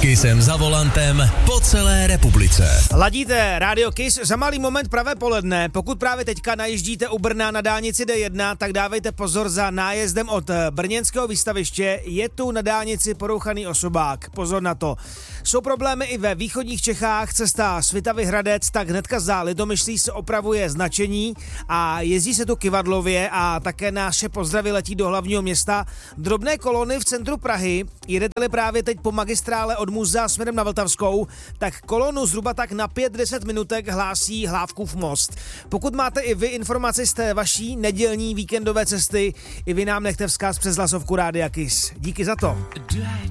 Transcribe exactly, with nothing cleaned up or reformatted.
Kissem za volantem po celé republice. Ladíte Radio Kiss, za malý moment pravé poledne. Pokud právě teďka najíždíte u Brna na dálnici D jedna, tak dávejte pozor za nájezdem od brněnského výstaviště. Je tu na dálnici porouchaný osobák. Pozor na to. Jsou problémy i ve východních Čechách. Cesta Svitavy Hradec, tak hnedka za Lidomyšlí se opravuje značení a jezdí se tu kyvadlově a také naše pozdravy letí do hlavního města. Drobné kolony v centru Prahy. Jedete-li právě teď po magistrále od muzea směrem na Vltavskou, tak kolonu zhruba tak na pět deset minutek hlásí Hlávkův most. Pokud máte i vy informaci z té vaší nedělní víkendové cesty, i vy nám nechte vzkaz přes hlasovku Rádia Kiss. Díky za to.